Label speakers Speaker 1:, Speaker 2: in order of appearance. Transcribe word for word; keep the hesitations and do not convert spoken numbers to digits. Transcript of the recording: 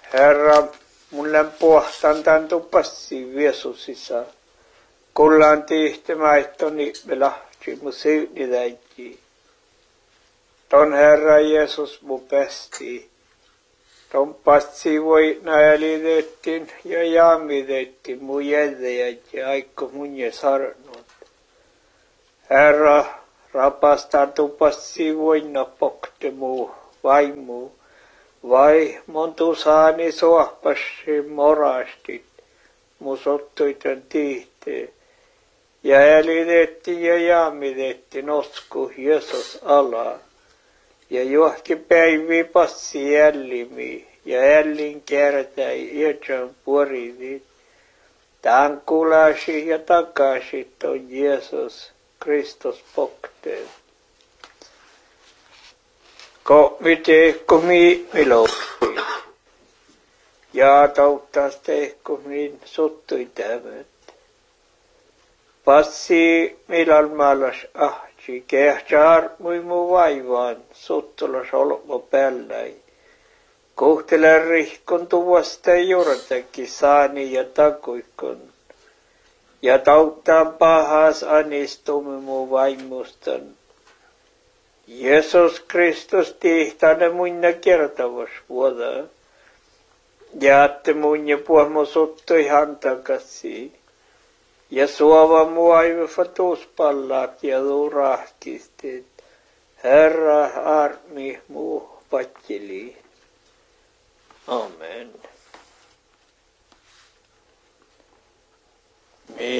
Speaker 1: Herra, mulle puhtaan tämän tupassi Jeesusissa. Kullaan tihtimaittoni me lahti mu syyni täiti. Ton Herra Jeesus mu pesti. Ton passi voi nälitettiin ja jaamitettiin mu jädejät ja aikko mun ja sarnut. Herra, rapastaa tupassi voi napokte mu vaimu. Vai montu saani sohpassi morastit, mu sottuiten tihte. Ja älitettiin ja jaamitettiin osku Jeesus ala. Ja johki päivi passi jällimi ja ällin kertai iätön puoridit. Tämän kulasi ja takasit on Jeesus Kristus pokteen. Ko miten kun mi miloppi. Ja tauttas tehko min sottui tämät. Passi milal malas ahti kehtsaar mui mu vaivaan sottulas olmo päälläi. Kohtele rihkon tuvasta juurtakin saani ja takuikon. Ja tauttaan pahas anistumme mu vaimustan. Jeesus Kristus tihtane muinna kertavas vuoda. Jaatte mun ja puhmo sottui hantakassi. Ja suova mua ei fatuspallat ja luurahkistet. Herra armi muu patsili. Amen.